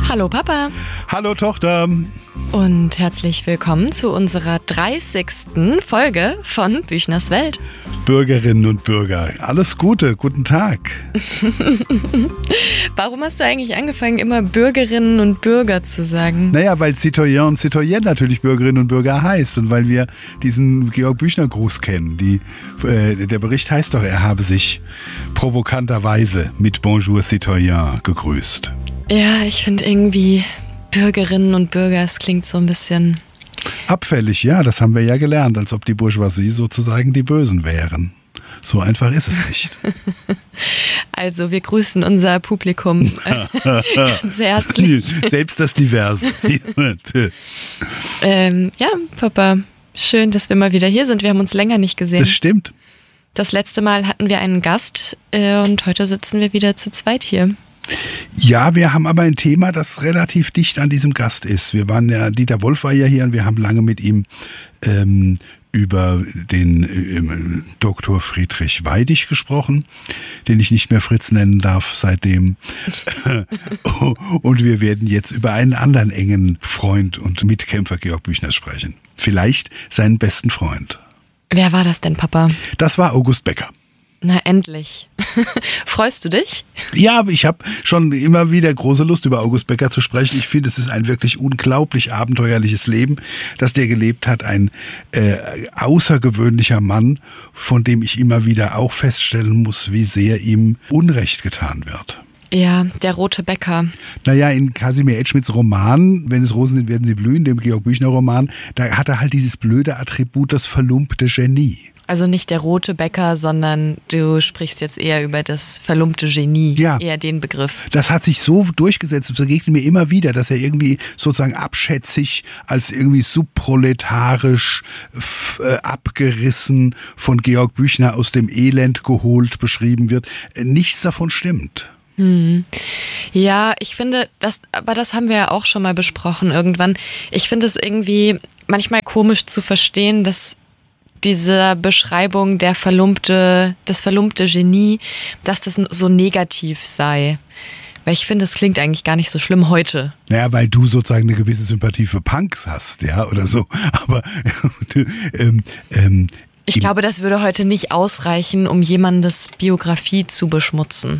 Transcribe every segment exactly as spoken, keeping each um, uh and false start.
Hallo Papa. Hallo Tochter. Und herzlich willkommen zu unserer dreißigsten Folge von Büchners Welt. Bürgerinnen und Bürger, alles Gute, guten Tag. Warum hast du eigentlich angefangen, immer Bürgerinnen und Bürger zu sagen? Naja, weil Citoyen und Citoyenne natürlich Bürgerinnen und Bürger heißt und weil wir diesen Georg-Büchner-Gruß kennen. Die, äh, der Bericht heißt doch, er habe sich provokanterweise mit Bonjour Citoyen gegrüßt. Ja, ich finde irgendwie Bürgerinnen und Bürger, es klingt so ein bisschen... Abfällig, ja, das haben wir ja gelernt, als ob die Bourgeoisie sozusagen die Bösen wären. So einfach ist es nicht. Also wir grüßen unser Publikum ganz herzlich. Selbst das Diverse. ähm, ja, Papa, schön, dass wir mal wieder hier sind. Wir haben uns länger nicht gesehen. Das stimmt. Das letzte Mal hatten wir einen Gast äh, und heute sitzen wir wieder zu zweit hier. Ja, wir haben aber ein Thema, das relativ dicht an diesem Gast ist. Wir waren ja, Dieter Wolf war ja hier und wir haben lange mit ihm ähm, über den ähm, Doktor Friedrich Weidig gesprochen, den ich nicht mehr Fritz nennen darf seitdem. Und wir werden jetzt über einen anderen engen Freund und Mitkämpfer Georg Büchners sprechen. Vielleicht seinen besten Freund. Wer war das denn, Papa? Das war August Becker. Na, endlich. Freust du dich? Ja, ich habe schon immer wieder große Lust, über August Becker zu sprechen. Ich finde, es ist ein wirklich unglaublich abenteuerliches Leben, das der gelebt hat. Ein äh, außergewöhnlicher Mann, von dem ich immer wieder auch feststellen muss, wie sehr ihm Unrecht getan wird. Ja, der rote Bäcker. Naja, in Kasimir Edschmids Roman, Wenn es Rosen sind, werden sie blühen, dem Georg Büchner Roman, da hat er halt dieses blöde Attribut, das verlumpte Genie. Also nicht der rote Bäcker, sondern du sprichst jetzt eher über das verlumpte Genie, ja, eher den Begriff. Das hat sich so durchgesetzt, es begegnet mir immer wieder, dass er irgendwie sozusagen abschätzig als irgendwie subproletarisch f- äh, abgerissen von Georg Büchner aus dem Elend geholt beschrieben wird. Nichts davon stimmt. Hm. Ja, ich finde, das, aber das haben wir ja auch schon mal besprochen irgendwann. Ich finde es irgendwie manchmal komisch zu verstehen, dass diese Beschreibung der verlumpte, das verlumpte Genie, dass das so negativ sei. Weil ich finde, es klingt eigentlich gar nicht so schlimm heute. Naja, weil du sozusagen eine gewisse Sympathie für Punks hast, ja, oder so. Aber ähm, ähm, ich glaube, das würde heute nicht ausreichen, um jemandes Biografie zu beschmutzen.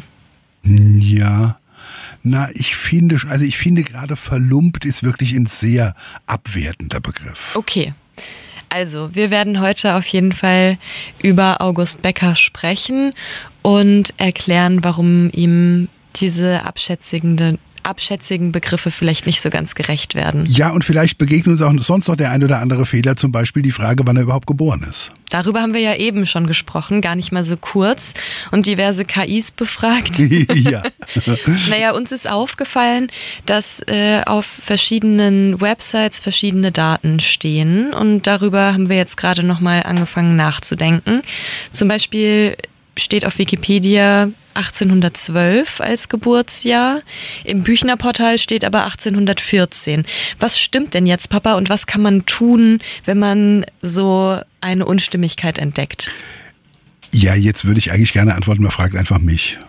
Ja. Na, ich finde, also ich finde gerade verlumpt ist wirklich ein sehr abwertender Begriff. Okay. Also, wir werden heute auf jeden Fall über August Becker sprechen und erklären, warum ihm diese abschätzigende abschätzigen Begriffe vielleicht nicht so ganz gerecht werden. Ja, und vielleicht begegnet uns auch sonst noch der ein oder andere Fehler, zum Beispiel die Frage, wann er überhaupt geboren ist. Darüber haben wir ja eben schon gesprochen, gar nicht mal so kurz und diverse K Is befragt. Ja. Naja, uns ist aufgefallen, dass äh, auf verschiedenen Websites verschiedene Daten stehen und darüber haben wir jetzt gerade nochmal angefangen nachzudenken. Zum Beispiel steht auf Wikipedia achtzehnhundertzwölf als Geburtsjahr. Im Büchner-Portal steht aber achtzehnhundertvierzehn. Was stimmt denn jetzt, Papa, und was kann man tun, wenn man so eine Unstimmigkeit entdeckt? Ja, jetzt würde ich eigentlich gerne antworten, man fragt einfach mich.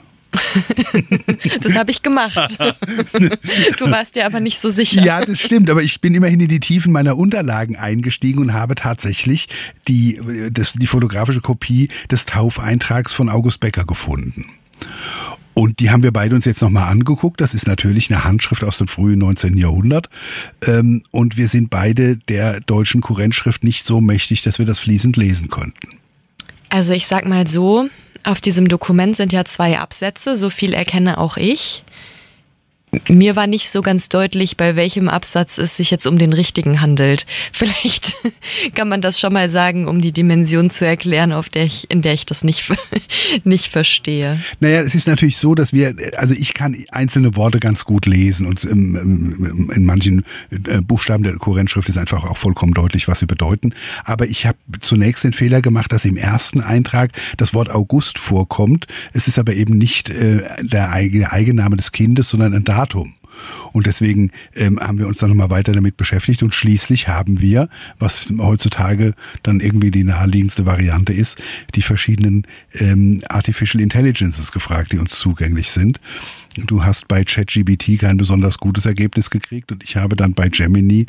Das habe ich gemacht. Du warst dir aber nicht so sicher. Ja, das stimmt, aber ich bin immerhin in die Tiefen meiner Unterlagen eingestiegen und habe tatsächlich die, das, die fotografische Kopie des Taufeintrags von August Becker gefunden. Und die haben wir beide uns jetzt nochmal angeguckt. Das ist natürlich eine Handschrift aus dem frühen neunzehnten Jahrhundert. Und wir sind beide der deutschen Kurrentschrift nicht so mächtig, dass wir das fließend lesen könnten. Also ich sag mal so, auf diesem Dokument sind ja zwei Absätze, so viel erkenne auch ich. Mir war nicht so ganz deutlich, bei welchem Absatz es sich jetzt um den richtigen handelt. Vielleicht kann man das schon mal sagen, um die Dimension zu erklären, auf der ich, in der ich das nicht, nicht verstehe. Naja, es ist natürlich so, dass wir, also ich kann einzelne Worte ganz gut lesen und in, in manchen Buchstaben der Kurrentschrift ist einfach auch vollkommen deutlich, was sie bedeuten. Aber ich habe zunächst den Fehler gemacht, dass im ersten Eintrag das Wort August vorkommt. Es ist aber eben nicht äh, der eigene Eigenname des Kindes, sondern ein Datum. Und deswegen ähm, haben wir uns dann nochmal weiter damit beschäftigt und schließlich haben wir, was heutzutage dann irgendwie die naheliegendste Variante ist, die verschiedenen ähm, Artificial Intelligences gefragt, die uns zugänglich sind. Du hast bei ChatGPT kein besonders gutes Ergebnis gekriegt und ich habe dann bei Gemini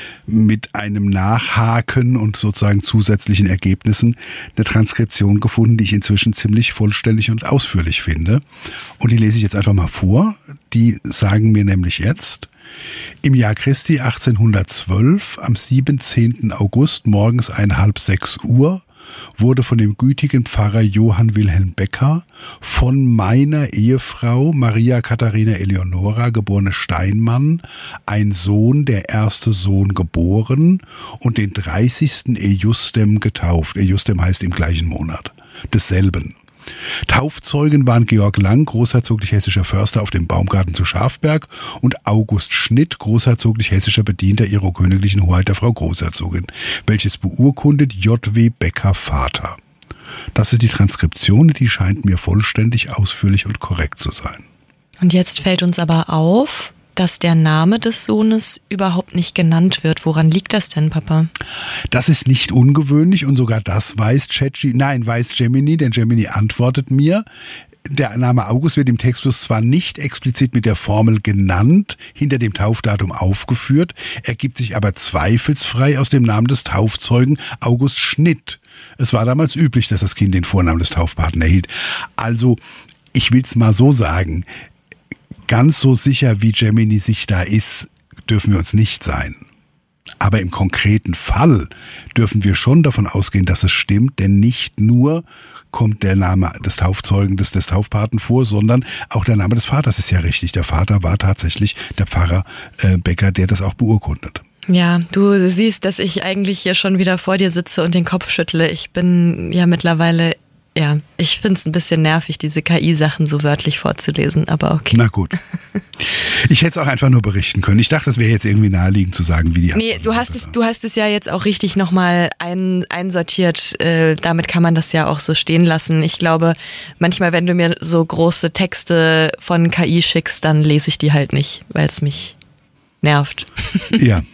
mit einem Nachhaken und sozusagen zusätzlichen Ergebnissen eine Transkription gefunden, die ich inzwischen ziemlich vollständig und ausführlich finde. Und die lese ich jetzt einfach mal vor. Die sagen mir nämlich jetzt: Im Jahr Christi achtzehnhundertzwölf, am siebenzehnten August morgens ein halb sechs Uhr, wurde von dem gütigen Pfarrer Johann Wilhelm Becker von meiner Ehefrau Maria Katharina Eleonora, geborene Steinmann, ein Sohn, der erste Sohn, geboren und den dreißigsten Ejustem getauft. Ejustem heißt im gleichen Monat desselben. Taufzeugen waren Georg Lang, großherzoglich hessischer Förster auf dem Baumgarten zu Schafberg, und August Schnitt, großherzoglich hessischer Bedienter ihrer königlichen Hoheit der Frau Großherzogin, welches beurkundet J W Becker Vater. Das ist die Transkription, die scheint mir vollständig, ausführlich und korrekt zu sein. Und jetzt fällt uns aber auf, dass der Name des Sohnes überhaupt nicht genannt wird. Woran liegt das denn, Papa? Das ist nicht ungewöhnlich und sogar das weiß ChatGPT, nein, weiß Gemini, denn Gemini antwortet mir. Der Name August wird im Textfluss zwar nicht explizit mit der Formel genannt, hinter dem Taufdatum aufgeführt, ergibt sich aber zweifelsfrei aus dem Namen des Taufzeugen August Schnitt. Es war damals üblich, dass das Kind den Vornamen des Taufpaten erhielt. Also, ich will's mal so sagen, ganz so sicher, wie Gemini sich da ist, dürfen wir uns nicht sein. Aber im konkreten Fall dürfen wir schon davon ausgehen, dass es stimmt, denn nicht nur kommt der Name des Taufzeugen, des, des Taufpaten vor, sondern auch der Name des Vaters ist ja richtig. Der Vater war tatsächlich der Pfarrer äh, Becker, der das auch beurkundet. Ja, du siehst, dass ich eigentlich hier schon wieder vor dir sitze und den Kopf schüttle. Ich bin ja mittlerweile... Ja, ich finde es ein bisschen nervig, diese K I-Sachen so wörtlich vorzulesen, aber okay. Na gut. Ich hätte es auch einfach nur berichten können. Ich dachte, das wäre jetzt irgendwie naheliegend zu sagen, wie die Nee, du hast es, du hast es ja jetzt auch richtig nochmal ein, einsortiert. Äh, damit kann man das ja auch so stehen lassen. Ich glaube, manchmal, wenn du mir so große Texte von K I schickst, dann lese ich die halt nicht, weil es mich nervt. Ja.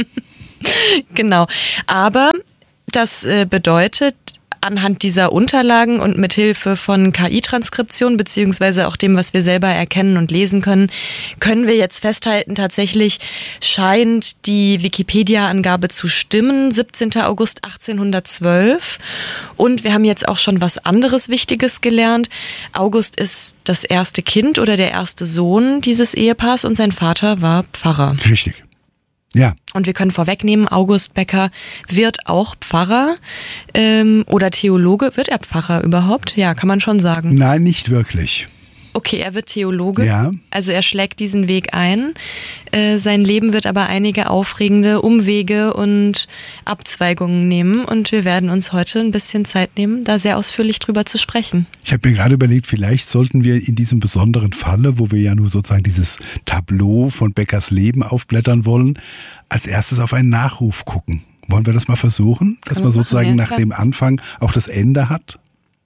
Genau. Aber das äh, bedeutet, anhand dieser Unterlagen und mithilfe von K I-Transkription beziehungsweise auch dem, was wir selber erkennen und lesen können, können wir jetzt festhalten, tatsächlich scheint die Wikipedia-Angabe zu stimmen, siebzehnten August achtzehnhundertzwölf. Und wir haben jetzt auch schon was anderes Wichtiges gelernt. August ist das erste Kind oder der erste Sohn dieses Ehepaars und sein Vater war Pfarrer. Richtig. Ja. Und wir können vorwegnehmen, August Becker wird auch Pfarrer ähm, oder Theologe. Wird er Pfarrer überhaupt? Ja, kann man schon sagen. Nein, nicht wirklich. Okay, er wird Theologe. Ja. Also er schlägt diesen Weg ein. Äh, sein Leben wird aber einige aufregende Umwege und Abzweigungen nehmen. Und wir werden uns heute ein bisschen Zeit nehmen, da sehr ausführlich drüber zu sprechen. Ich habe mir gerade überlegt, vielleicht sollten wir in diesem besonderen Falle, wo wir ja nur sozusagen dieses Tableau von Beckers Leben aufblättern wollen, als erstes auf einen Nachruf gucken. Wollen wir das mal versuchen? Dass man sozusagen nach dem Anfang auch das Ende hat?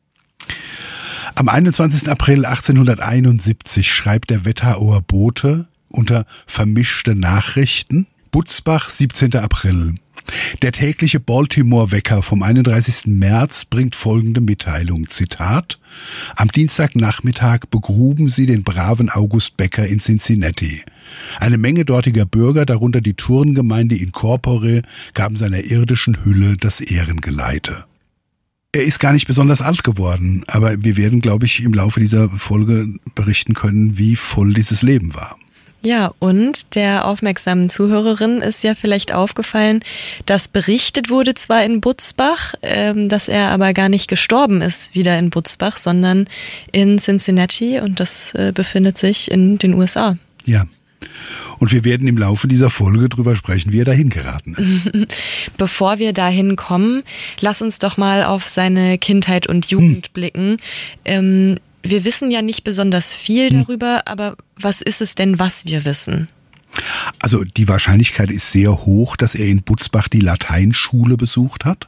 Am einundzwanzigsten April achtzehnhunderteinundsiebzig schreibt der Wetterauer Bote unter vermischte Nachrichten: Butzbach, siebzehnten April. Der tägliche Baltimore-Wecker vom einunddreißigsten März bringt folgende Mitteilung, Zitat: Am Dienstagnachmittag begruben sie den braven August Becker in Cincinnati. Eine Menge dortiger Bürger, darunter die Turngemeinde in corpore, gaben seiner irdischen Hülle das Ehrengeleite. Er ist gar nicht besonders alt geworden, aber wir werden, glaube ich, im Laufe dieser Folge berichten können, wie voll dieses Leben war. Ja, und der aufmerksamen Zuhörerin ist ja vielleicht aufgefallen, dass berichtet wurde zwar in Butzbach, ähm, dass er aber gar nicht gestorben ist wieder in Butzbach, sondern in Cincinnati, und das äh, befindet sich in den U S A. Ja. Und wir werden im Laufe dieser Folge drüber sprechen, wie er dahin geraten ist. Bevor wir dahin kommen, lass uns doch mal auf seine Kindheit und Jugend hm. blicken. Ähm, wir wissen ja nicht besonders viel hm. darüber, aber was ist es denn, was wir wissen? Also die Wahrscheinlichkeit ist sehr hoch, dass er in Butzbach die Lateinschule besucht hat.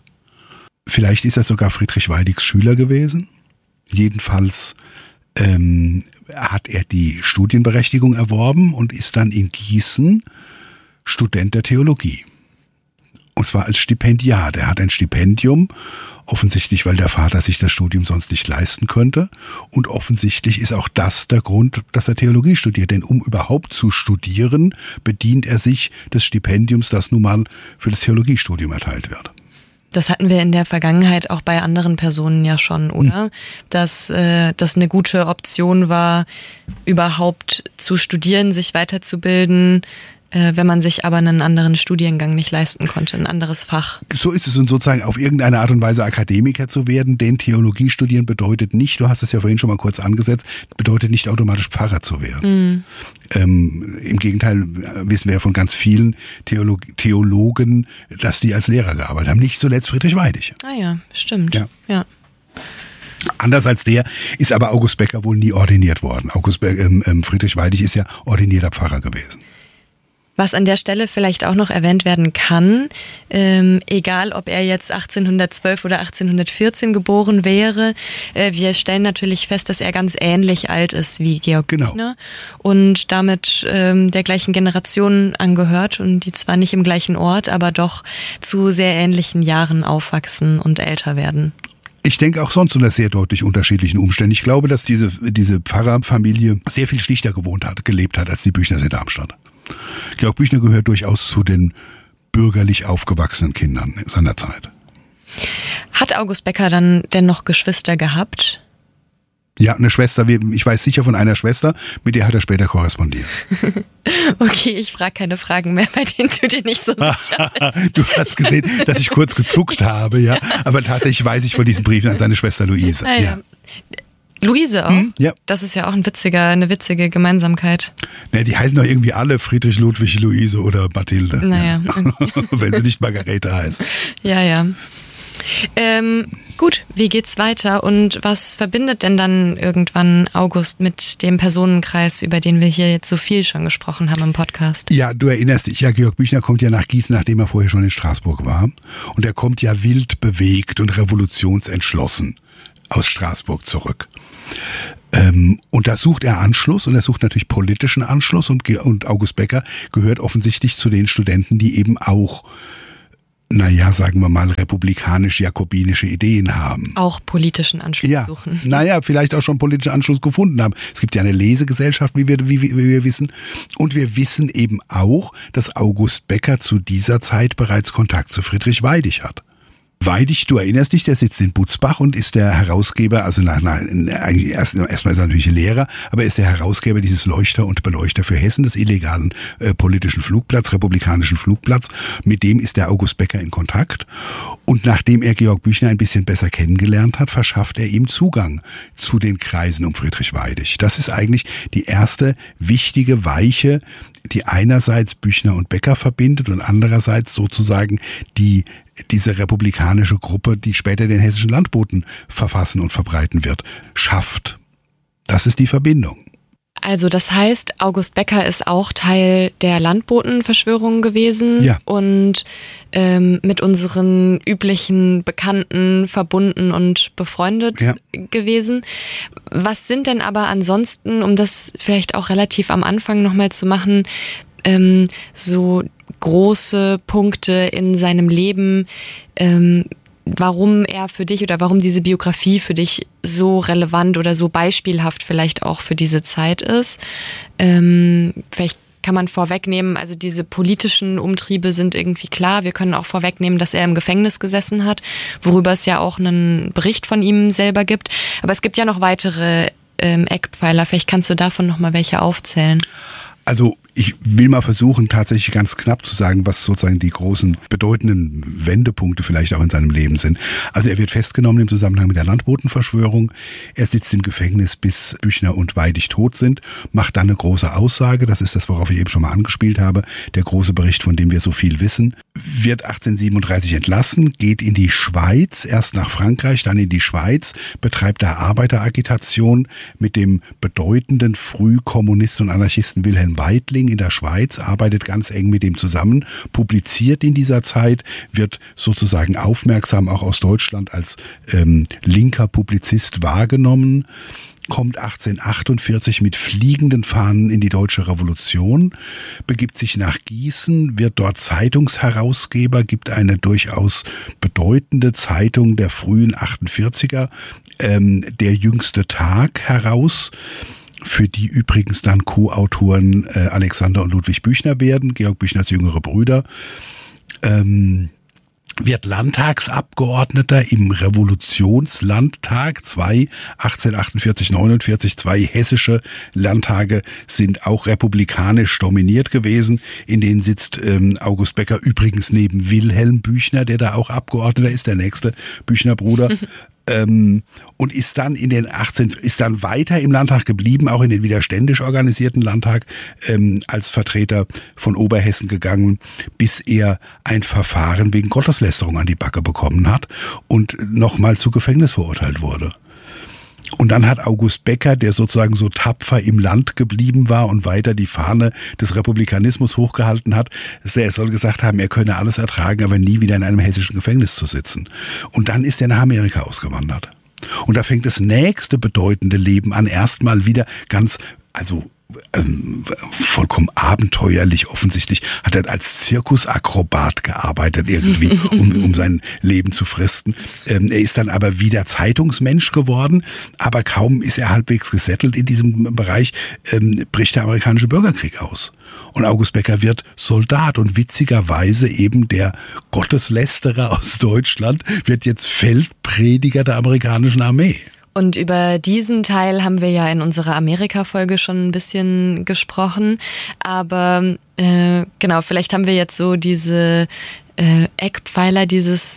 Vielleicht ist er sogar Friedrich Weidigs Schüler gewesen. Jedenfalls ähm, hat er die Studienberechtigung erworben und ist dann in Gießen Student der Theologie. Und zwar als Stipendiat. Er hat ein Stipendium, offensichtlich, weil der Vater sich das Studium sonst nicht leisten könnte. Und offensichtlich ist auch das der Grund, dass er Theologie studiert. Denn um überhaupt zu studieren, bedient er sich des Stipendiums, das nun mal für das Theologiestudium erteilt wird. Das hatten wir in der Vergangenheit auch bei anderen Personen ja schon, oder? Hm. Dass äh, das eine gute Option war, überhaupt zu studieren, sich weiterzubilden, äh, wenn man sich aber einen anderen Studiengang nicht leisten konnte, ein anderes Fach. So ist es, und sozusagen auf irgendeine Art und Weise Akademiker zu werden, denn Theologie studieren bedeutet nicht, du hast es ja vorhin schon mal kurz angesetzt, bedeutet nicht automatisch Pfarrer zu werden. Hm. Ähm, im Gegenteil wissen wir ja von ganz vielen Theolog- Theologen, dass die als Lehrer gearbeitet haben. Nicht zuletzt Friedrich Weidig. Ah ja, stimmt. Ja. ja. Anders als der ist aber August Becker wohl nie ordiniert worden. August Be- ähm, Friedrich Weidig ist ja ordinierter Pfarrer gewesen. Was an der Stelle vielleicht auch noch erwähnt werden kann, ähm, egal ob er jetzt achtzehnhundertzwölf oder achtzehnhundertvierzehn geboren wäre, äh, wir stellen natürlich fest, dass er ganz ähnlich alt ist wie Georg genau. Büchner und damit ähm, der gleichen Generation angehört und die zwar nicht im gleichen Ort, aber doch zu sehr ähnlichen Jahren aufwachsen und älter werden. Ich denke auch sonst unter sehr deutlich unterschiedlichen Umständen. Ich glaube, dass diese, diese Pfarrerfamilie sehr viel schlichter gewohnt hat, gelebt hat als die Büchners in Darmstadt. Georg Büchner gehört durchaus zu den bürgerlich aufgewachsenen Kindern seiner Zeit. Hat August Becker dann denn noch Geschwister gehabt? Ja, eine Schwester, ich weiß sicher von einer Schwester, mit der hat er später korrespondiert. Okay, ich frage keine Fragen mehr, bei denen du dir nicht so sicher bist. Du hast gesehen, dass ich kurz gezuckt habe, ja. Aber tatsächlich weiß ich von diesen Briefen an seine Schwester Luise. Ah, ja. Ja. Luise auch? Hm, ja. Das ist ja auch ein witziger, eine witzige Gemeinsamkeit. Ne, die heißen doch irgendwie alle Friedrich, Ludwig, Luise oder Mathilde. Naja. Ja. Wenn sie nicht Margarete heißen. Ja, ja. Ähm, gut, wie geht's weiter und was verbindet denn dann irgendwann August mit dem Personenkreis, über den wir hier jetzt so viel schon gesprochen haben im Podcast? Ja, du erinnerst dich, ja, Georg Büchner kommt ja nach Gießen, nachdem er vorher schon in Straßburg war. Und er kommt ja wild bewegt und revolutionsentschlossen aus Straßburg zurück. Ähm, und da sucht er Anschluss und er sucht natürlich politischen Anschluss und, und August Becker gehört offensichtlich zu den Studenten, die eben auch, naja, sagen wir mal, republikanisch-jakobinische Ideen haben. Auch politischen Anschluss ja, suchen. Naja, vielleicht auch schon politischen Anschluss gefunden haben. Es gibt ja eine Lesegesellschaft, wie wir, wie, wie wir wissen. Und wir wissen eben auch, dass August Becker zu dieser Zeit bereits Kontakt zu Friedrich Weidig hat. Weidig, du erinnerst dich, der sitzt in Butzbach und ist der Herausgeber, also nach, nach, eigentlich erst, erstmal ist er natürlich Lehrer, aber er ist der Herausgeber dieses Leuchter und Beleuchter für Hessen, des illegalen äh, politischen Flugplatz, republikanischen Flugplatz. Mit dem ist der August Becker in Kontakt. Und nachdem er Georg Büchner ein bisschen besser kennengelernt hat, verschafft er ihm Zugang zu den Kreisen um Friedrich Weidig. Das ist eigentlich die erste wichtige Weiche, die einerseits Büchner und Becker verbindet und andererseits sozusagen die diese republikanische Gruppe, die später den Hessischen Landboten verfassen und verbreiten wird, schafft. Das ist die Verbindung. Also das heißt, August Becker ist auch Teil der Landbotenverschwörung gewesen ja. und ähm, mit unseren üblichen Bekannten verbunden und befreundet ja. gewesen. Was sind denn aber ansonsten, um das vielleicht auch relativ am Anfang nochmal zu machen, ähm, so große Punkte in seinem Leben, ähm, warum er für dich oder warum diese Biografie für dich so relevant oder so beispielhaft vielleicht auch für diese Zeit ist. Ähm, vielleicht kann man vorwegnehmen, also diese politischen Umtriebe sind irgendwie klar. Wir können auch vorwegnehmen, dass er im Gefängnis gesessen hat, worüber es ja auch einen Bericht von ihm selber gibt. Aber es gibt ja noch weitere ähm, Eckpfeiler. Vielleicht kannst du davon noch mal welche aufzählen. Also ich will mal versuchen, tatsächlich ganz knapp zu sagen, was sozusagen die großen, bedeutenden Wendepunkte vielleicht auch in seinem Leben sind. Also er wird festgenommen im Zusammenhang mit der Landbotenverschwörung. Er sitzt im Gefängnis, bis Büchner und Weidig tot sind, macht dann eine große Aussage. Das ist das, worauf ich eben schon mal angespielt habe. Der große Bericht, von dem wir so viel wissen. Wird achtzehnhundertsiebenunddreißig entlassen, geht in die Schweiz, erst nach Frankreich, dann in die Schweiz, betreibt da Arbeiteragitation mit dem bedeutenden Frühkommunisten und Anarchisten Wilhelm Weitling in der Schweiz, arbeitet ganz eng mit ihm zusammen, publiziert in dieser Zeit, wird sozusagen aufmerksam auch aus Deutschland als ähm, linker Publizist wahrgenommen kommt achtzehnhundertachtundvierzig mit fliegenden Fahnen in die Deutsche Revolution, begibt sich nach Gießen, wird dort Zeitungsherausgeber, gibt eine durchaus bedeutende Zeitung der frühen achtundvierziger, ähm, Der jüngste Tag, heraus, für die übrigens dann Co-Autoren äh, Alexander und Ludwig Büchner werden, Georg Büchners jüngere Brüder. Ähm, wird Landtagsabgeordneter im Revolutionslandtag. Zwei, achtzehnhundertachtundvierzig, neunundvierzig, zwei hessische Landtage sind auch republikanisch dominiert gewesen. In denen sitzt ähm, August Becker übrigens neben Wilhelm Büchner, der da auch Abgeordneter ist, der nächste Büchner-Bruder. Ähm, und ist dann in den achtzehn, ist dann weiter im Landtag geblieben, auch in den widerständisch organisierten Landtag, ähm, als Vertreter von Oberhessen gegangen, bis er ein Verfahren wegen Gotteslästerung an die Backe bekommen hat und nochmal zu Gefängnis verurteilt wurde. Und dann hat August Becker, der sozusagen so tapfer im Land geblieben war und weiter die Fahne des Republikanismus hochgehalten hat, er soll gesagt haben, er könne alles ertragen, aber nie wieder in einem hessischen Gefängnis zu sitzen. Und dann ist er nach Amerika ausgewandert. Und da fängt das nächste bedeutende Leben an, erstmal wieder ganz, also Ähm, vollkommen abenteuerlich offensichtlich, hat er als Zirkusakrobat gearbeitet irgendwie, um, um sein Leben zu fristen. Ähm, er ist dann aber wieder Zeitungsmensch geworden, aber kaum ist er halbwegs gesettelt in diesem Bereich, ähm, bricht der amerikanische Bürgerkrieg aus. Und August Becker wird Soldat und witzigerweise eben der Gotteslästerer aus Deutschland wird jetzt Feldprediger der amerikanischen Armee. Und über diesen Teil haben wir ja in unserer Amerika-Folge schon ein bisschen gesprochen. Aber äh, genau, vielleicht haben wir jetzt so diese äh, Eckpfeiler dieses,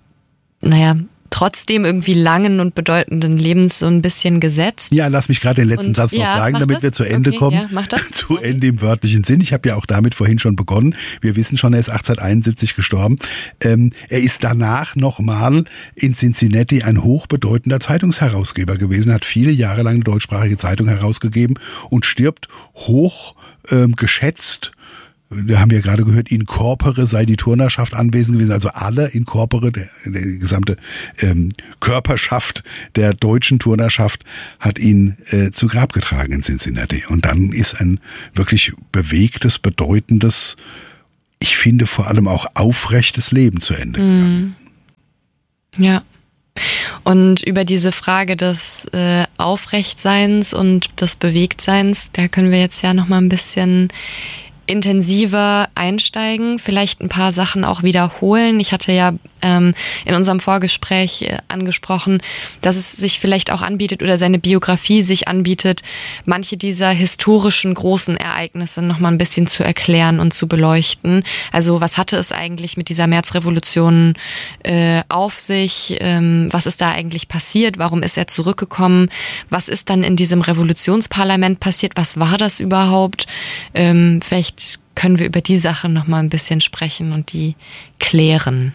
naja, trotzdem irgendwie langen und bedeutenden Lebens so ein bisschen gesetzt. Ja, lass mich gerade den letzten und, Satz noch ja, sagen, damit das? wir zu Ende okay, kommen. Ja, mach das. Zu Sorry. Ende im wörtlichen Sinn. Ich habe ja auch damit vorhin schon begonnen. Wir wissen schon, er ist achtzehnhunderteinundsiebzig gestorben. Ähm, er ist danach nochmal in Cincinnati ein hochbedeutender Zeitungsherausgeber gewesen, hat viele Jahre lang eine deutschsprachige Zeitung herausgegeben und stirbt hoch ähm, geschätzt. Wir haben ja gerade gehört, in corpore sei die Turnerschaft anwesend gewesen, also alle in corpore, der, der gesamte ähm, Körperschaft der deutschen Turnerschaft hat ihn äh, zu Grab getragen in Cincinnati. Und dann ist ein wirklich bewegtes, bedeutendes, ich finde vor allem auch aufrechtes Leben zu Ende gegangen. Ja. Und über diese Frage des äh, Aufrechtseins und des Bewegtseins, da können wir jetzt ja noch mal ein bisschen intensiver einsteigen, vielleicht ein paar Sachen auch wiederholen. Ich hatte ja ähm, in unserem Vorgespräch äh, angesprochen, dass es sich vielleicht auch anbietet oder seine Biografie sich anbietet, manche dieser historischen großen Ereignisse noch mal ein bisschen zu erklären und zu beleuchten. Also was hatte es eigentlich mit dieser Märzrevolution äh, auf sich? Ähm, was ist da eigentlich passiert? Warum ist er zurückgekommen? Was ist dann in diesem Revolutionsparlament passiert? Was war das überhaupt? Ähm, vielleicht können wir über die Sachen noch mal ein bisschen sprechen und die klären.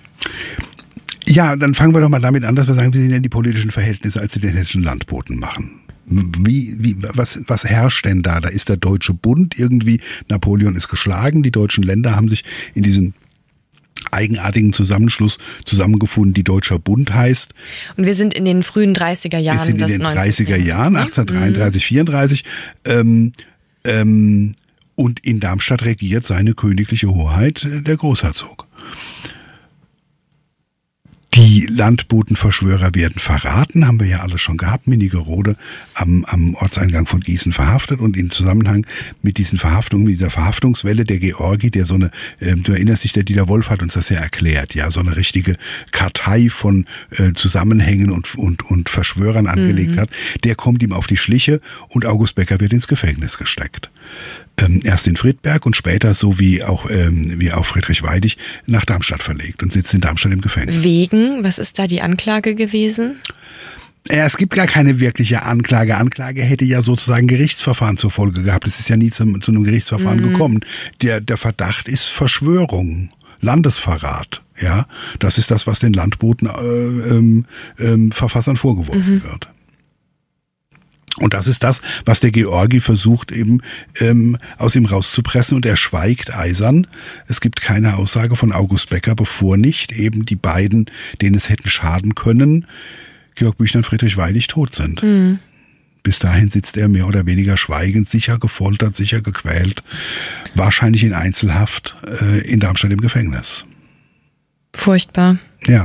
Ja, dann fangen wir doch mal damit an, dass wir sagen, wie sind denn die politischen Verhältnisse, als sie den hessischen Landboten machen? Wie, wie, was, was herrscht denn da? Da ist der Deutsche Bund irgendwie, Napoleon ist geschlagen, die deutschen Länder haben sich in diesen eigenartigen Zusammenschluss zusammengefunden, die Deutscher Bund heißt. Und wir sind in den frühen dreißiger Jahren wir sind in des den dreißiger Jahren, ne? achtzehnhundertdreiunddreißig, vierunddreißig. Ähm, ähm, und in Darmstadt regiert seine königliche Hoheit der Großherzog. Die Landbotenverschwörer werden verraten, haben wir ja alles schon gehabt. Minigerode am, am Ortseingang von Gießen verhaftet und im Zusammenhang mit diesen Verhaftungen, mit dieser Verhaftungswelle der Georgi, der so eine, äh, du erinnerst dich, der Dieter Wolf hat uns das ja erklärt, ja, so eine richtige Kartei von äh, Zusammenhängen und, und, und Verschwörern angelegt mhm. hat, der kommt ihm auf die Schliche und August Becker wird ins Gefängnis gesteckt. Ähm, erst in Friedberg und später, so wie auch, ähm, wie auch Friedrich Weidig, nach Darmstadt verlegt und sitzt in Darmstadt im Gefängnis. Wegen? Was ist da die Anklage gewesen? Ja, es gibt gar keine wirkliche Anklage. Anklage hätte ja sozusagen Gerichtsverfahren zur Folge gehabt. Es ist ja nie zu, zu einem Gerichtsverfahren mhm. gekommen. Der, der Verdacht ist Verschwörung, Landesverrat. Ja, das ist das, was den Landboten äh, ähm, ähm, Verfassern vorgeworfen mhm. wird. Und das ist das, was der Georgi versucht eben ähm, aus ihm rauszupressen und er schweigt eisern. Es gibt keine Aussage von August Becker, bevor nicht eben die beiden, denen es hätten schaden können, Georg Büchner und Friedrich Weidig, tot sind. Mhm. Bis dahin sitzt er mehr oder weniger schweigend, sicher gefoltert, sicher gequält, wahrscheinlich in Einzelhaft äh, in Darmstadt im Gefängnis. Furchtbar. Ja.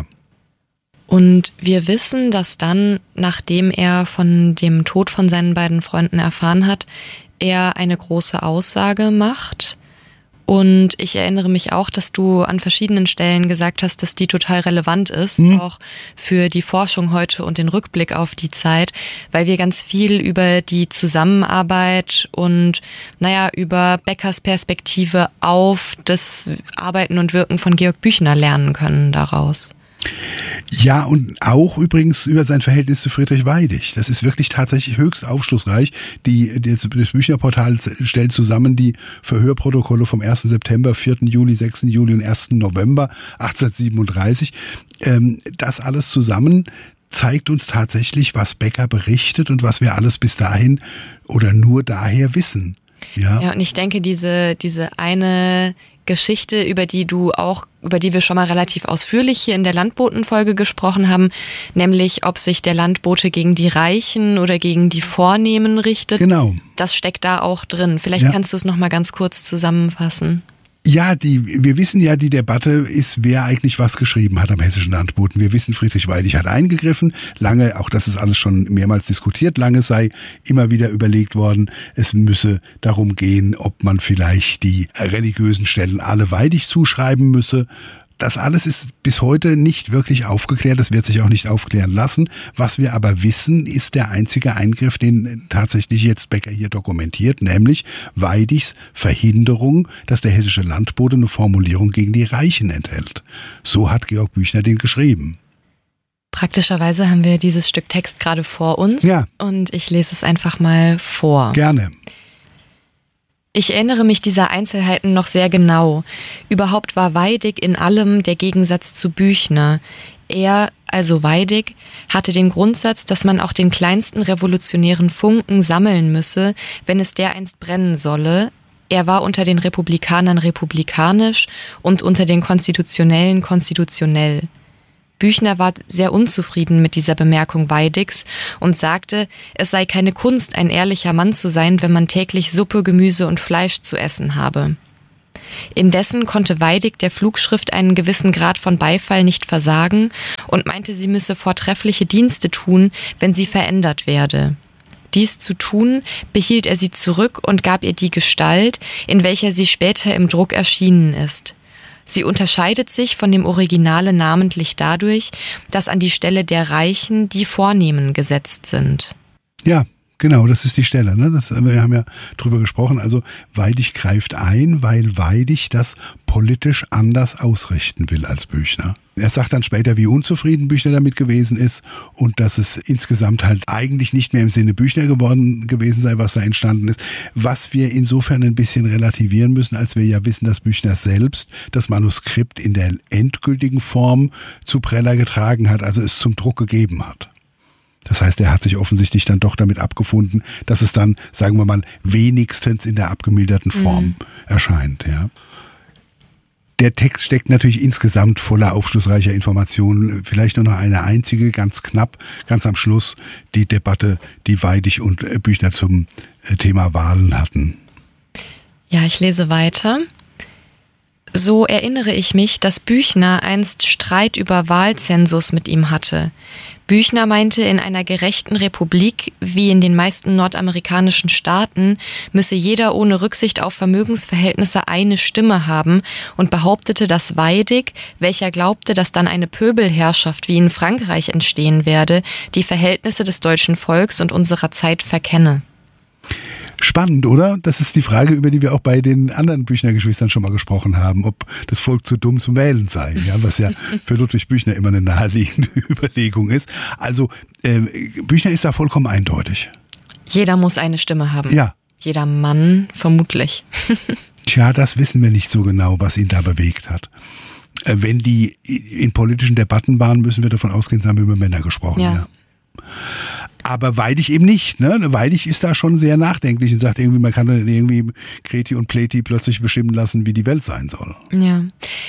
Und wir wissen, dass dann, nachdem er von dem Tod von seinen beiden Freunden erfahren hat, er eine große Aussage macht. Und ich erinnere mich auch, dass du an verschiedenen Stellen gesagt hast, dass die total relevant ist, mhm. auch für die Forschung heute und den Rückblick auf die Zeit, weil wir ganz viel über die Zusammenarbeit und, naja, über Beckers Perspektive auf das Arbeiten und Wirken von Georg Büchner lernen können daraus. Ja, und auch übrigens über sein Verhältnis zu Friedrich Weidig. Das ist wirklich tatsächlich höchst aufschlussreich. Die, das, das Büchner-Portal stellt zusammen die Verhörprotokolle vom ersten September, vierten Juli, sechsten Juli und ersten November achtzehnhundertsiebenunddreißig. Ähm, das alles zusammen zeigt uns tatsächlich, was Becker berichtet und was wir alles bis dahin oder nur daher wissen. Ja, ja, und ich denke, diese, diese eine Geschichte, über die du auch, über die wir schon mal relativ ausführlich hier in der Landbotenfolge gesprochen haben, nämlich ob sich der Landbote gegen die Reichen oder gegen die Vornehmen richtet. Genau. Das steckt da auch drin. Vielleicht ja. kannst du es noch mal ganz kurz zusammenfassen. Ja, die, wir wissen ja, die Debatte ist, wer eigentlich was geschrieben hat am hessischen Landboten. Wir wissen, Friedrich Weidig hat eingegriffen. Lange, auch das ist alles schon mehrmals diskutiert, lange sei immer wieder überlegt worden, es müsse darum gehen, ob man vielleicht die religiösen Stellen alle Weidig zuschreiben müsse. Das alles ist bis heute nicht wirklich aufgeklärt, das wird sich auch nicht aufklären lassen. Was wir aber wissen, ist der einzige Eingriff, den tatsächlich jetzt Becker hier dokumentiert, nämlich Weidigs Verhinderung, dass der hessische Landbote eine Formulierung gegen die Reichen enthält. So hat Georg Büchner den geschrieben. Praktischerweise haben wir dieses Stück Text gerade vor uns ja. und ich lese es einfach mal vor. Gerne. Ich erinnere mich dieser Einzelheiten noch sehr genau. Überhaupt war Weidig in allem der Gegensatz zu Büchner. Er, also Weidig, hatte den Grundsatz, dass man auch den kleinsten revolutionären Funken sammeln müsse, wenn es dereinst brennen solle. Er war unter den Republikanern republikanisch und unter den Konstitutionellen konstitutionell. Büchner war sehr unzufrieden mit dieser Bemerkung Weidigs und sagte, es sei keine Kunst, ein ehrlicher Mann zu sein, wenn man täglich Suppe, Gemüse und Fleisch zu essen habe. Indessen konnte Weidig der Flugschrift einen gewissen Grad von Beifall nicht versagen und meinte, sie müsse vortreffliche Dienste tun, wenn sie verändert werde. Dies zu tun, behielt er sie zurück und gab ihr die Gestalt, in welcher sie später im Druck erschienen ist. Sie unterscheidet sich von dem Originale namentlich dadurch, dass an die Stelle der Reichen die Vornehmen gesetzt sind. Ja, genau, das ist die Stelle. Ne? Das, wir haben ja drüber gesprochen. Also Weidig greift ein, weil Weidig das politisch anders ausrichten will als Büchner. Er sagt dann später, wie unzufrieden Büchner damit gewesen ist und dass es insgesamt halt eigentlich nicht mehr im Sinne Büchner geworden gewesen sei, was da entstanden ist. Was wir insofern ein bisschen relativieren müssen, als wir ja wissen, dass Büchner selbst das Manuskript in der endgültigen Form zu Preller getragen hat, also es zum Druck gegeben hat. Das heißt, er hat sich offensichtlich dann doch damit abgefunden, dass es dann, sagen wir mal, wenigstens in der abgemilderten Form mhm. erscheint, ja. Der Text steckt natürlich insgesamt voller aufschlussreicher Informationen. Vielleicht nur noch eine einzige, ganz knapp, ganz am Schluss, die Debatte, die Weidig und Büchner zum Thema Wahlen hatten. Ja, ich lese weiter. So erinnere ich mich, dass Büchner einst Streit über Wahlzensus mit ihm hatte. Büchner meinte, in einer gerechten Republik, wie in den meisten nordamerikanischen Staaten, müsse jeder ohne Rücksicht auf Vermögensverhältnisse eine Stimme haben und behauptete, dass Weidig, welcher glaubte, dass dann eine Pöbelherrschaft wie in Frankreich entstehen werde, die Verhältnisse des deutschen Volks und unserer Zeit verkenne. Spannend, oder? Das ist die Frage, über die wir auch bei den anderen Büchner-Geschwistern schon mal gesprochen haben, ob das Volk zu dumm zum Wählen sei, ja, was ja für Ludwig Büchner immer eine naheliegende Überlegung ist. Also äh, Büchner ist da vollkommen eindeutig. Jeder muss eine Stimme haben. Ja. Jeder Mann vermutlich. Tja, das wissen wir nicht so genau, was ihn da bewegt hat. Äh, wenn die in politischen Debatten waren, müssen wir davon ausgehen, sie haben über Männer gesprochen. Ja. ja. Aber Weidig eben nicht, ne? Weidig ist da schon sehr nachdenklich und sagt irgendwie, man kann dann irgendwie Kreti und Pleti plötzlich bestimmen lassen, wie die Welt sein soll. Ja.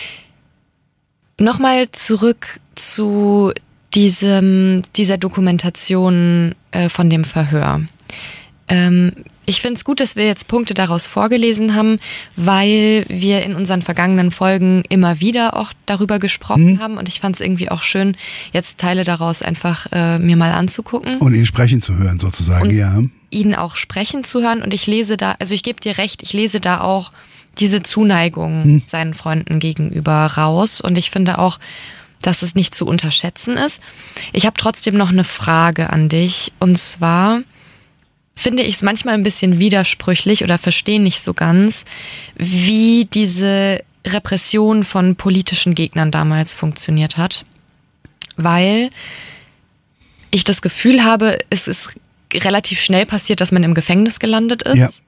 Nochmal zurück zu diesem, dieser Dokumentation äh, von dem Verhör. Ähm, ich finde es gut, dass wir jetzt Punkte daraus vorgelesen haben, weil wir in unseren vergangenen Folgen immer wieder auch darüber gesprochen mhm. haben und ich fand es irgendwie auch schön, jetzt Teile daraus einfach äh, mir mal anzugucken. Und ihn sprechen zu hören sozusagen, und ja. ihn auch sprechen zu hören und ich lese da, also ich gebe dir recht, ich lese da auch diese Zuneigung hm. seinen Freunden gegenüber raus und ich finde auch, dass es nicht zu unterschätzen ist. Ich habe trotzdem noch eine Frage an dich und zwar finde ich es manchmal ein bisschen widersprüchlich oder verstehe nicht so ganz, wie diese Repression von politischen Gegnern damals funktioniert hat, weil ich das Gefühl habe, es ist relativ schnell passiert, dass man im Gefängnis gelandet ist ja.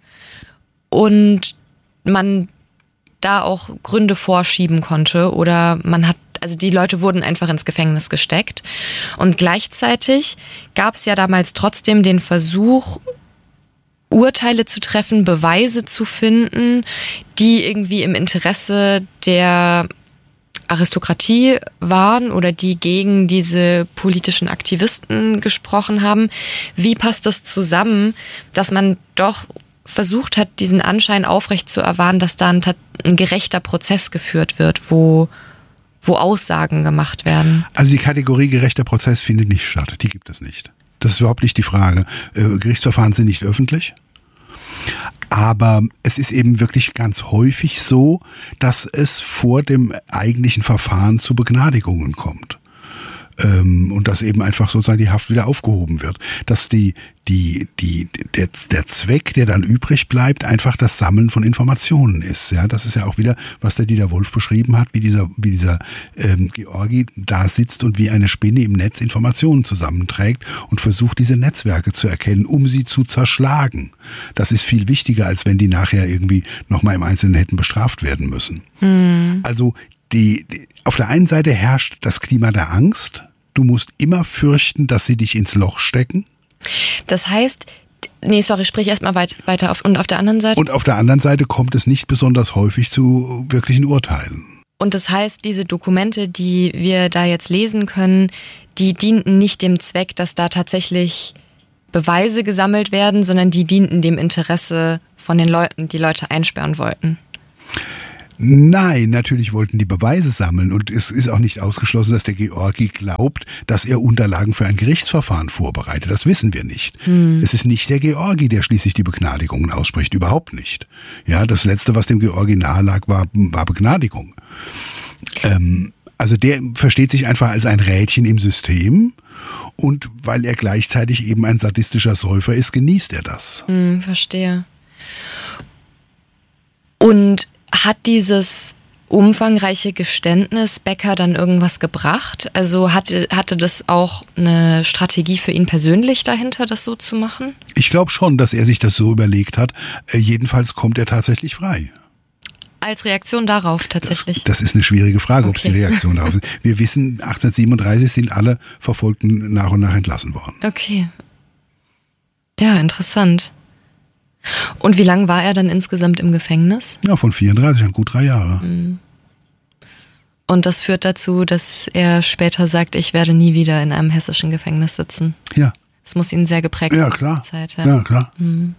und man da auch Gründe vorschieben konnte oder man hat, also die Leute wurden einfach ins Gefängnis gesteckt und gleichzeitig gab es ja damals trotzdem den Versuch, Urteile zu treffen, Beweise zu finden, die irgendwie im Interesse der Aristokratie waren oder die gegen diese politischen Aktivisten gesprochen haben. Wie passt das zusammen, dass man doch versucht hat, diesen Anschein aufrecht zu erwahren, dass da ein, ein gerechter Prozess geführt wird, wo, wo Aussagen gemacht werden? Also die Kategorie gerechter Prozess findet nicht statt, die gibt es nicht. Das ist überhaupt nicht die Frage. Äh, Gerichtsverfahren sind nicht öffentlich. Aber es ist eben wirklich ganz häufig so, dass es vor dem eigentlichen Verfahren zu Begnadigungen kommt. Ähm, und dass eben einfach sozusagen die Haft wieder aufgehoben wird. Dass die, die, die, der, der Zweck, der dann übrig bleibt, einfach das Sammeln von Informationen ist. Ja, das ist ja auch wieder, was der Dieter Wolf beschrieben hat, wie dieser, wie dieser ähm, Georgi da sitzt und wie eine Spinne im Netz Informationen zusammenträgt und versucht, diese Netzwerke zu erkennen, um sie zu zerschlagen. Das ist viel wichtiger, als wenn die nachher irgendwie nochmal im Einzelnen hätten bestraft werden müssen. Mhm. Also die, die, auf der einen Seite herrscht das Klima der Angst. Du musst immer fürchten, dass sie dich ins Loch stecken. Das heißt, nee, sorry, sprich erstmal weit, weiter auf. Und auf der anderen Seite? Und auf der anderen Seite kommt es nicht besonders häufig zu wirklichen Urteilen. Und das heißt, diese Dokumente, die wir da jetzt lesen können, die dienten nicht dem Zweck, dass da tatsächlich Beweise gesammelt werden, sondern die dienten dem Interesse von den Leuten, die Leute einsperren wollten. Nein, natürlich wollten die Beweise sammeln und es ist auch nicht ausgeschlossen, dass der Georgi glaubt, dass er Unterlagen für ein Gerichtsverfahren vorbereitet. Das wissen wir nicht. Hm. Es ist nicht der Georgi, der schließlich die Begnadigungen ausspricht, überhaupt nicht. Ja, das Letzte, was dem Georgi nahe lag, war, war Begnadigung. Ähm, also der versteht sich einfach als ein Rädchen im System und weil er gleichzeitig eben ein sadistischer Säufer ist, genießt er das. Hm, verstehe. Und hat dieses umfangreiche Geständnis Becker dann irgendwas gebracht? Also hatte, hatte das auch eine Strategie für ihn persönlich dahinter, das so zu machen? Ich glaube schon, dass er sich das so überlegt hat. Äh, jedenfalls kommt er tatsächlich frei. Als Reaktion darauf tatsächlich? Das, das ist eine schwierige Frage, okay. Ob es die Reaktion darauf ist. Wir wissen, achtzehnhundertsiebenunddreißig sind alle Verfolgten nach und nach entlassen worden. Okay. Ja, interessant. Und wie lange war er dann insgesamt im Gefängnis? Ja, von vierunddreißig an gut drei Jahre. Und das führt dazu, dass er später sagt, ich werde nie wieder in einem hessischen Gefängnis sitzen. Ja. Das muss ihn sehr geprägt haben. Ja, klar. Zeit, ja. ja, klar. Mhm.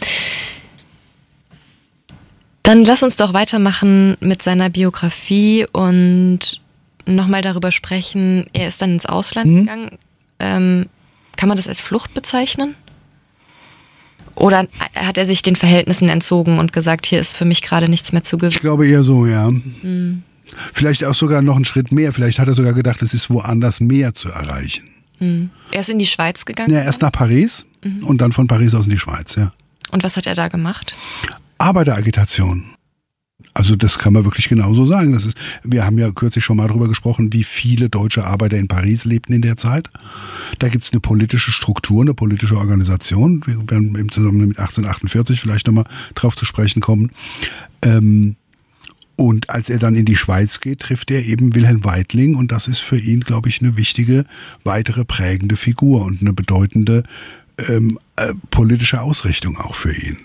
Dann lass uns doch weitermachen mit seiner Biografie und nochmal darüber sprechen. Er ist dann ins Ausland mhm. gegangen. Ähm, kann man das als Flucht bezeichnen? Oder hat er sich den Verhältnissen entzogen und gesagt, hier ist für mich gerade nichts mehr zu gewinnen? Ich glaube eher so, ja. Mhm. Vielleicht auch sogar noch einen Schritt mehr. Vielleicht hat er sogar gedacht, es ist woanders mehr zu erreichen. Mhm. Er ist in die Schweiz gegangen? Ja, erst nach Paris mhm. und dann von Paris aus in die Schweiz, ja. Und was hat er da gemacht? Arbeiteragitation. Also das kann man wirklich genauso sagen. Das ist, wir haben ja kürzlich schon mal darüber gesprochen, wie viele deutsche Arbeiter in Paris lebten in der Zeit. Da gibt es eine politische Struktur, eine politische Organisation. Wir werden im Zusammenhang mit achtzehnhundertachtundvierzig vielleicht nochmal drauf zu sprechen kommen. Ähm, und als er dann in die Schweiz geht, trifft er eben Wilhelm Weitling und das ist für ihn, glaube ich, eine wichtige, weitere prägende Figur und eine bedeutende ähm, äh, politische Ausrichtung auch für ihn.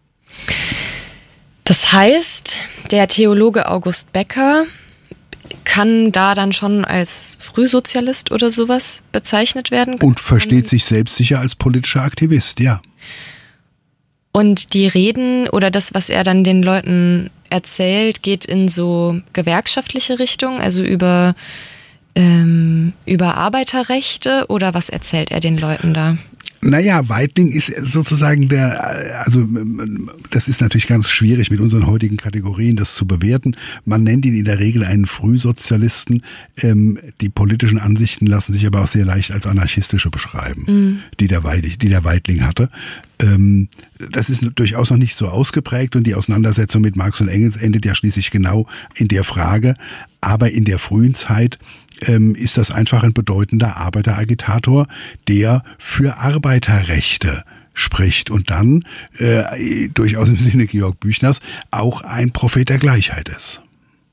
Das heißt, der Theologe August Becker kann da dann schon als Frühsozialist oder sowas bezeichnet werden. Und versteht sich selbst sicher als politischer Aktivist, ja. Und die Reden oder das, was er dann den Leuten erzählt, geht in so gewerkschaftliche Richtung, also über, ähm, über Arbeiterrechte, oder was erzählt er den Leuten da? Naja, Weitling ist sozusagen der, also das ist natürlich ganz schwierig mit unseren heutigen Kategorien, das zu bewerten. Man nennt ihn in der Regel einen Frühsozialisten. Ähm, die politischen Ansichten lassen sich aber auch sehr leicht als anarchistische beschreiben, mhm. die, der Weitling, die der Weitling hatte. Ähm, das ist durchaus noch nicht so ausgeprägt und die Auseinandersetzung mit Marx und Engels endet ja schließlich genau in der Frage. Aber in der frühen Zeit ähm, ist das einfach ein bedeutender Arbeiteragitator, der für Arbeiterrechte spricht und dann äh, durchaus im Sinne Georg Büchners auch ein Prophet der Gleichheit ist.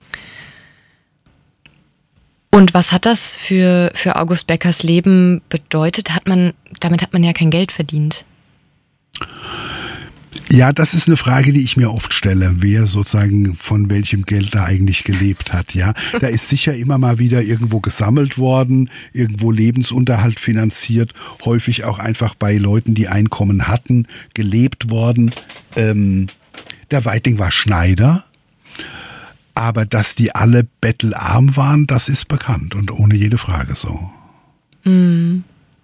Und was hat das für, für August Beckers Leben bedeutet? Hat man, damit hat man ja kein Geld verdient. Ja, das ist eine Frage, die ich mir oft stelle, wer sozusagen von welchem Geld da eigentlich gelebt hat. Ja, da ist sicher immer mal wieder irgendwo gesammelt worden, irgendwo Lebensunterhalt finanziert, häufig auch einfach bei Leuten, die Einkommen hatten, gelebt worden. Ähm, der Weitling war Schneider, aber dass die alle bettelarm waren, das ist bekannt und ohne jede Frage so. Mhm.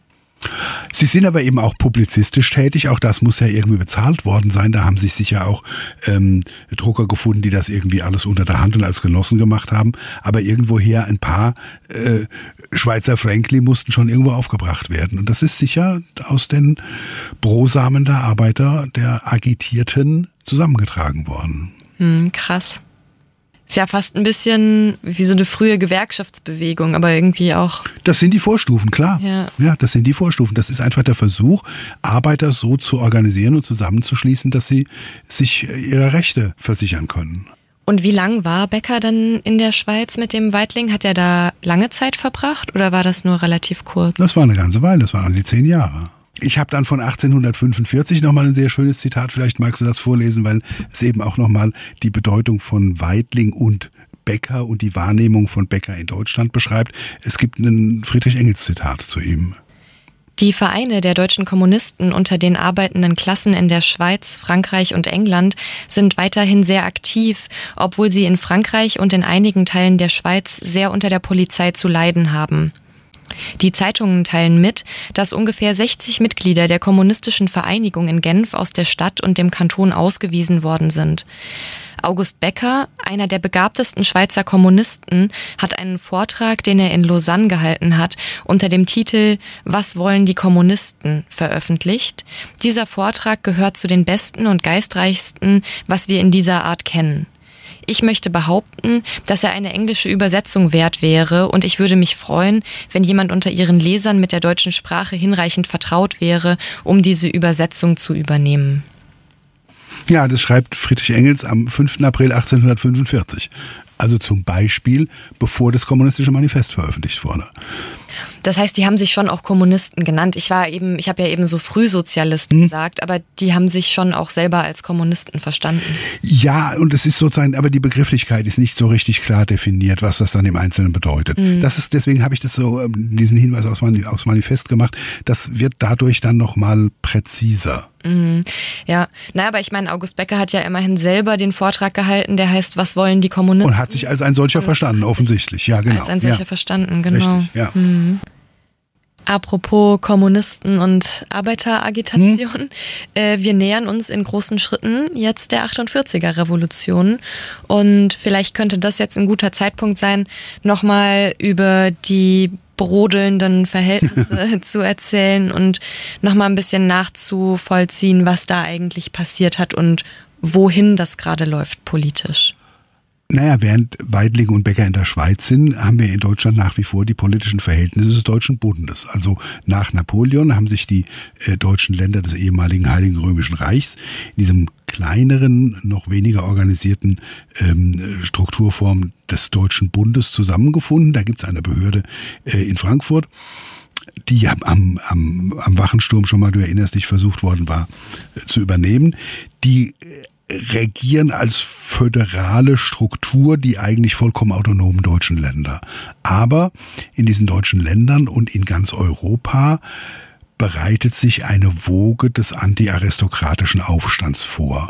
Sie sind aber eben auch publizistisch tätig, auch das muss ja irgendwie bezahlt worden sein. Da haben sich sicher auch ähm, Drucker gefunden, die das irgendwie alles unter der Hand und als Genossen gemacht haben. Aber irgendwoher ein paar äh, Schweizer Frankli mussten schon irgendwo aufgebracht werden. Und das ist sicher aus den Brosamen der Arbeiter, der Agitierten, zusammengetragen worden. Hm, krass. Ist ja fast ein bisschen wie so eine frühe Gewerkschaftsbewegung, aber irgendwie auch... Das sind die Vorstufen, klar. Ja. ja, das sind die Vorstufen. Das ist einfach der Versuch, Arbeiter so zu organisieren und zusammenzuschließen, dass sie sich ihrer Rechte versichern können. Und wie lang war Becker dann in der Schweiz mit dem Weitling? Hat er da lange Zeit verbracht oder war das nur relativ kurz? Das war eine ganze Weile, das waren an die zehn Jahre. Ich habe dann von achtzehnhundertfünfundvierzig nochmal ein sehr schönes Zitat, vielleicht magst du das vorlesen, weil es eben auch nochmal die Bedeutung von Weitling und Becker und die Wahrnehmung von Becker in Deutschland beschreibt. Es gibt ein Friedrich-Engels-Zitat zu ihm. Die Vereine der deutschen Kommunisten unter den arbeitenden Klassen in der Schweiz, Frankreich und England sind weiterhin sehr aktiv, obwohl sie in Frankreich und in einigen Teilen der Schweiz sehr unter der Polizei zu leiden haben. Die Zeitungen teilen mit, dass ungefähr sechzig Mitglieder der kommunistischen Vereinigung in Genf aus der Stadt und dem Kanton ausgewiesen worden sind. August Becker, einer der begabtesten Schweizer Kommunisten, hat einen Vortrag, den er in Lausanne gehalten hat, unter dem Titel »Was wollen die Kommunisten?« veröffentlicht. Dieser Vortrag gehört zu den besten und geistreichsten, was wir in dieser Art kennen. Ich möchte behaupten, dass er eine englische Übersetzung wert wäre und ich würde mich freuen, wenn jemand unter Ihren Lesern mit der deutschen Sprache hinreichend vertraut wäre, um diese Übersetzung zu übernehmen. Ja, das schreibt Friedrich Engels am fünften April achtzehnhundertfünfundvierzig. Also zum Beispiel, bevor das Kommunistische Manifest veröffentlicht wurde. Das heißt, die haben sich schon auch Kommunisten genannt. Ich war eben, ich habe ja eben so Frühsozialisten hm. gesagt, aber die haben sich schon auch selber als Kommunisten verstanden. Ja, und es ist sozusagen, aber die Begrifflichkeit ist nicht so richtig klar definiert, was das dann im Einzelnen bedeutet. Hm. Das ist, deswegen habe ich das so, diesen Hinweis aufs Manifest gemacht. Das wird dadurch dann nochmal präziser. Mhm. Ja, naja, aber ich meine, August Becker hat ja immerhin selber den Vortrag gehalten, der heißt, was wollen die Kommunisten? Und hat sich als ein solcher verstanden, offensichtlich, ja genau. Als ein solcher ja. verstanden, genau. Richtig, ja. Mhm. Apropos Kommunisten und Arbeiteragitation, hm. äh, wir nähern uns in großen Schritten jetzt der achtundvierziger-Revolution und vielleicht könnte das jetzt ein guter Zeitpunkt sein, nochmal über die brodelnden Verhältnisse zu erzählen und nochmal ein bisschen nachzuvollziehen, was da eigentlich passiert hat und wohin das gerade läuft politisch. Naja, während Weitling und Becker in der Schweiz sind, haben wir in Deutschland nach wie vor die politischen Verhältnisse des Deutschen Bundes. Also nach Napoleon haben sich die äh, deutschen Länder des ehemaligen Heiligen Römischen Reichs in diesem kleineren, noch weniger organisierten ähm, Strukturform des Deutschen Bundes zusammengefunden. Da gibt es eine Behörde äh, in Frankfurt, die am, am, am Wachensturm schon mal, du erinnerst dich, versucht worden war äh, zu übernehmen. Die äh, regieren als föderale Struktur die eigentlich vollkommen autonomen deutschen Länder. Aber in diesen deutschen Ländern und in ganz Europa bereitet sich eine Woge des antiaristokratischen Aufstands vor.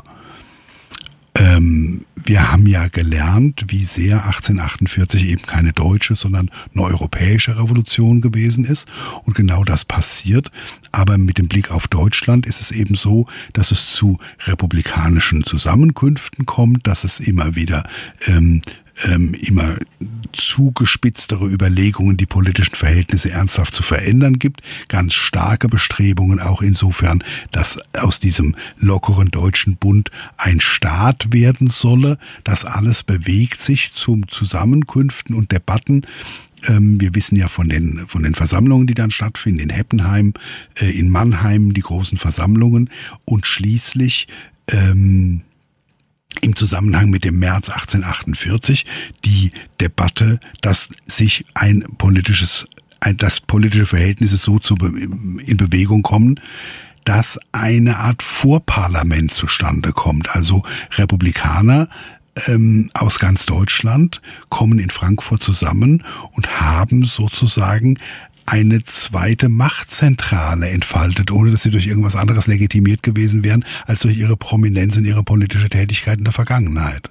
Ähm, wir haben ja gelernt, wie sehr achtzehnhundertachtundvierzig eben keine deutsche, sondern eine europäische Revolution gewesen ist. Und genau das passiert. Aber mit dem Blick auf Deutschland ist es eben so, dass es zu republikanischen Zusammenkünften kommt, dass es immer wieder ähm, ähm, immer zugespitztere Überlegungen, die politischen Verhältnisse ernsthaft zu verändern gibt. Ganz starke Bestrebungen auch insofern, dass aus diesem lockeren deutschen Bund ein Staat werden solle. Das alles bewegt sich zum Zusammenkünften und Debatten. Ähm, wir wissen ja von den, von den Versammlungen, die dann stattfinden, in Heppenheim, äh, in Mannheim, die großen Versammlungen und schließlich ähm, im Zusammenhang mit dem März achtzehnhundertachtundvierzig die Debatte, dass sich ein politisches, ein, dass politische Verhältnisse so zu, in Bewegung kommen, dass eine Art Vorparlament zustande kommt. Also Republikaner ähm, aus ganz Deutschland kommen in Frankfurt zusammen und haben sozusagen eine zweite Machtzentrale entfaltet, ohne dass sie durch irgendwas anderes legitimiert gewesen wären, als durch ihre Prominenz und ihre politische Tätigkeit in der Vergangenheit.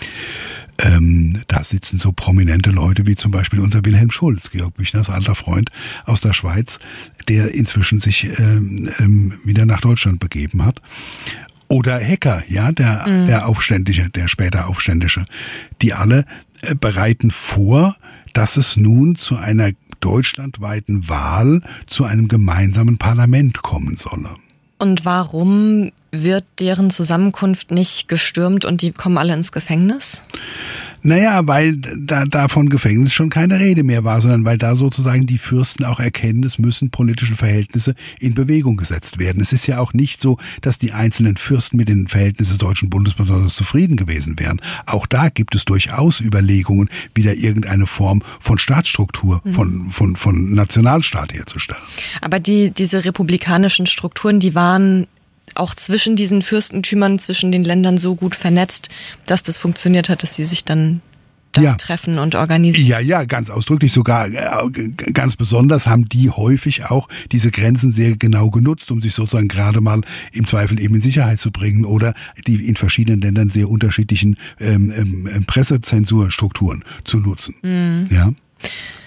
Ähm, da sitzen so prominente Leute wie zum Beispiel unser Wilhelm Schulz, Georg Büchners alter Freund aus der Schweiz, der inzwischen sich ähm, ähm, wieder nach Deutschland begeben hat. Oder Hecker, ja, der, mhm. der Aufständische, der später Aufständische. Die alle äh, bereiten vor, dass es nun zu einer deutschlandweiten Wahl zu einem gemeinsamen Parlament kommen solle. Und warum wird deren Zusammenkunft nicht gestürmt und die kommen alle ins Gefängnis? Naja, weil da, da von Gefängnis schon keine Rede mehr war, sondern weil da sozusagen die Fürsten auch erkennen, es müssen politische Verhältnisse in Bewegung gesetzt werden. Es ist ja auch nicht so, dass die einzelnen Fürsten mit den Verhältnissen des Deutschen Bundes besonders zufrieden gewesen wären. Auch da gibt es durchaus Überlegungen, wieder irgendeine Form von Staatsstruktur, mhm. von, von, von Nationalstaat herzustellen. Aber die, diese republikanischen Strukturen, die waren auch zwischen diesen Fürstentümern, zwischen den Ländern so gut vernetzt, dass das funktioniert hat, dass sie sich dann da ja. treffen und organisieren. Ja, ja, ganz ausdrücklich. Sogar äh, ganz besonders haben die häufig auch diese Grenzen sehr genau genutzt, um sich sozusagen gerade mal im Zweifel eben in Sicherheit zu bringen oder die in verschiedenen Ländern sehr unterschiedlichen ähm, ähm, Pressezensurstrukturen zu nutzen. Mhm. Ja.